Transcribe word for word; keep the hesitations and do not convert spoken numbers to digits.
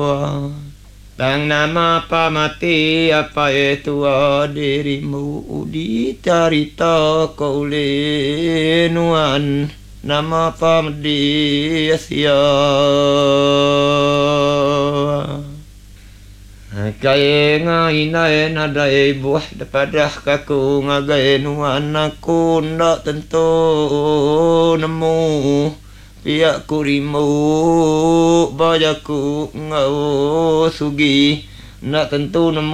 Bang nama pamati apa itu dirimu dicarita kau lenuan nama pamdi asia kaya ngainai nadai buah daripada kaku ngagai nuan aku ndak tentu nemu pihak kurimu bajaku ngau sugi nak tentu nemu